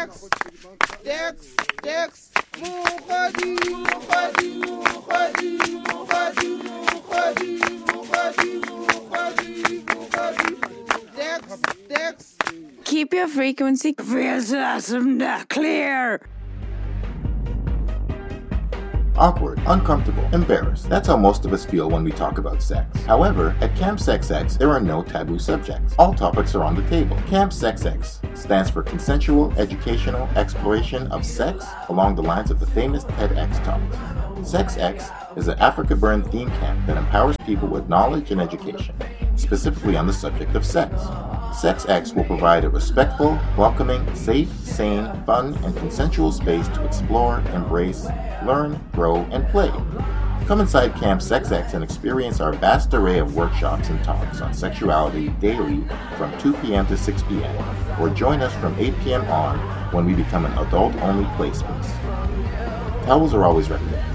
Keep your frequency clear. Awkward, uncomfortable, embarrassed. That's how most of us feel when we talk about sex. However, at Camp Sex X, there are no taboo subjects. All topics are on the table. Camp Sex X stands for Consensual Educational Exploration of Sex along the lines of the famous TEDx talks. Sex X is an Africa Burn theme camp that empowers people with knowledge and education, specifically on the subject of sex. Sex X will provide a respectful, welcoming, safe, sane, fun, and consensual space to explore, embrace, learn, grow, and play. Come inside Camp Sex X and experience our vast array of workshops and talks on sexuality daily from 2 p.m. to 6 p.m. or join us from 8 p.m. on when we become an adult-only play space. Towels are always recommended.